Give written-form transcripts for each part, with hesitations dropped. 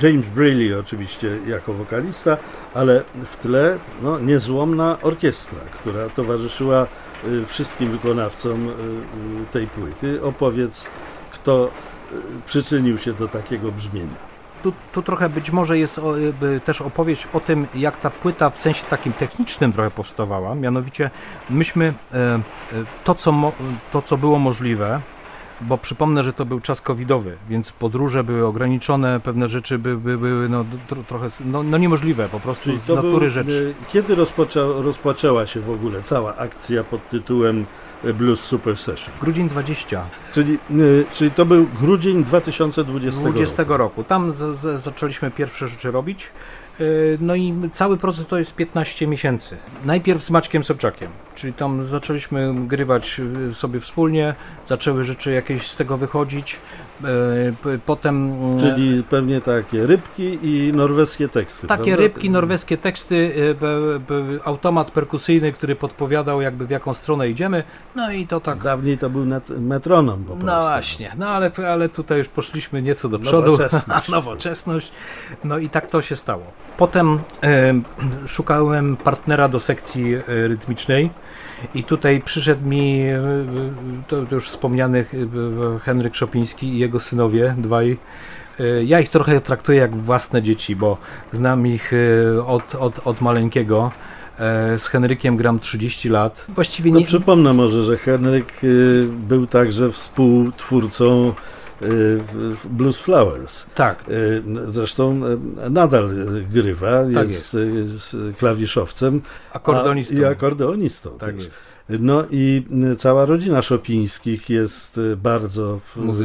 James Braley oczywiście jako wokalista, ale w tle niezłomna orkiestra, która towarzyszyła wszystkim wykonawcom tej płyty. Opowiedz, kto przyczynił się do takiego brzmienia. Tu trochę być może jest też opowieść o tym, jak ta płyta w sensie takim technicznym trochę powstawała. Mianowicie myśmy to, co było możliwe, bo przypomnę, że to był czas covidowy, więc podróże były ograniczone, pewne rzeczy były trochę niemożliwe po prostu. Czyli z natury rzeczy. Kiedy rozpoczęła się w ogóle cała akcja pod tytułem Blues Super Session? Grudzień 20. Czyli to był grudzień 2020 roku. Tam zaczęliśmy pierwsze rzeczy robić. No i cały proces to jest 15 miesięcy. Najpierw z Maćkiem Sobczakiem, czyli tam zaczęliśmy grywać sobie wspólnie, zaczęły rzeczy jakieś z tego wychodzić, potem... Czyli pewnie takie rybki i norweskie teksty, Takie prawda? Rybki, norweskie teksty, automat perkusyjny, który podpowiadał jakby w jaką stronę idziemy, no i to tak... Dawniej to był metronom po prostu. No właśnie, ale tutaj już poszliśmy nieco do przodu. Nowoczesność. No i tak to się stało. Potem szukałem partnera do sekcji rytmicznej i tutaj przyszedł mi to już wspomniany Henryk Szopiński i jego synowie, dwaj. Ja ich trochę traktuję jak własne dzieci, bo znam ich od maleńkiego. Z Henrykiem gram 30 lat. Właściwie nie... Przypomnę może, że Henryk był także współtwórcą Blues Flowers. Tak. Zresztą nadal grywa, tak jest klawiszowcem akordeonistą. I akordeonistą. Tak jest. No i cała rodzina Szopińskich jest bardzo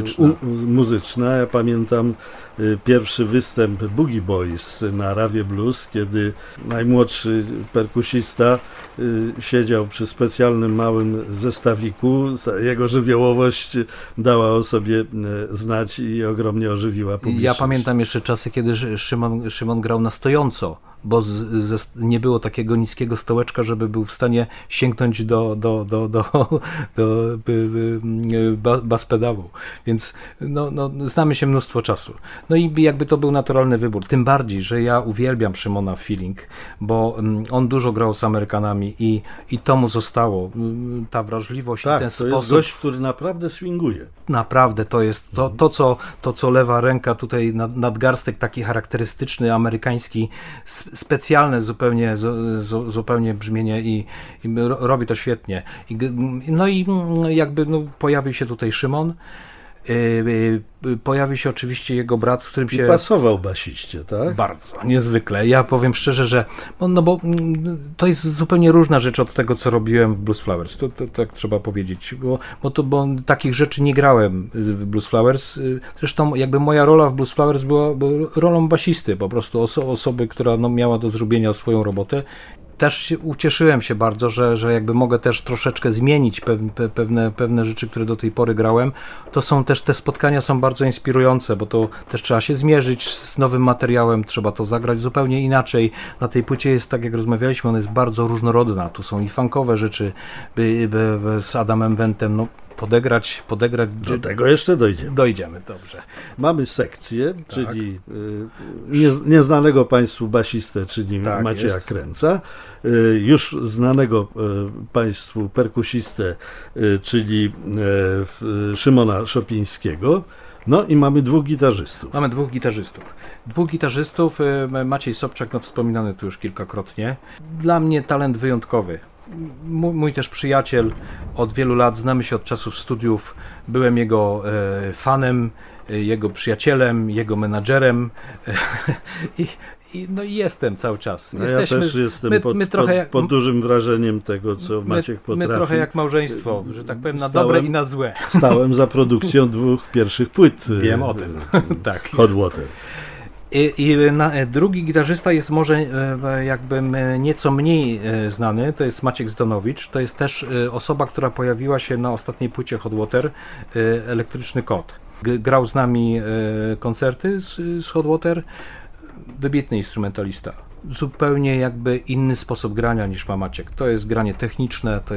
muzyczna. Ja pamiętam pierwszy występ Boogie Boys na Rawie Blues, kiedy najmłodszy perkusista siedział przy specjalnym małym zestawiku. Jego żywiołowość dała o sobie znać i ogromnie ożywiła publiczność. Ja pamiętam jeszcze czasy, kiedy Szymon grał na stojąco, bo nie było takiego niskiego stołeczka, żeby był w stanie sięgnąć do bas pedału. Więc znamy się mnóstwo czasu. No i jakby to był naturalny wybór. Tym bardziej, że ja uwielbiam Szymona Feeling, bo on dużo grał z Amerykanami i to mu zostało. Ta wrażliwość tak, i ten sposób. To jest gość, który naprawdę swinguje. Naprawdę to jest to co lewa ręka tutaj nadgarstek taki charakterystyczny, amerykański, specjalne zupełnie brzmienie i robi to świetnie. Pojawił się tutaj Szymon, pojawił się oczywiście jego brat, z którym się... I pasował basiście, tak? Bardzo, niezwykle. Ja powiem szczerze, że bo to jest zupełnie różna rzecz od tego, co robiłem w Blues Flowers. To tak trzeba powiedzieć, bo takich rzeczy nie grałem w Blues Flowers. Zresztą jakby moja rola w Blues Flowers była rolą basisty, po prostu osoby, która miała do zrobienia swoją robotę. Też ucieszyłem się bardzo, że jakby mogę też troszeczkę zmienić pewne rzeczy, które do tej pory grałem. Te spotkania są bardzo inspirujące, bo to też trzeba się zmierzyć z nowym materiałem, trzeba to zagrać zupełnie inaczej. Na tej płycie jest, tak jak rozmawialiśmy, ona jest bardzo różnorodna. Tu są i funkowe rzeczy z Adamem Wentem, podegrać. Do tego jeszcze dojdziemy. Dojdziemy, dobrze. Mamy sekcję, tak, czyli nieznanego Państwu basistę, czyli tak, Macieja Kręca, już znanego Państwu perkusistę, czyli Szymona Szopińskiego. No i mamy dwóch gitarzystów. Dwóch gitarzystów, Maciej Sobczak, wspominany tu już kilkakrotnie. Dla mnie talent wyjątkowy. Mój też przyjaciel, od wielu lat, znamy się od czasów studiów, byłem jego fanem, jego przyjacielem, jego menadżerem i jestem cały czas. Ja też jestem pod dużym wrażeniem tego, co Maciek potrafi. My trochę jak małżeństwo, że tak powiem, na dobre i na złe. Stałem za produkcją dwóch pierwszych płyt. Wiem o tym. Tak. Hot Water. Drugi gitarzysta jest może jakby nieco mniej znany, to jest Maciek Zdanowicz, to jest też osoba, która pojawiła się na ostatniej płycie Hot Water, Elektryczny Kot. Grał z nami koncerty z Hot Water, wybitny instrumentalista. Zupełnie jakby inny sposób grania niż ma Maciek. To jest granie techniczne,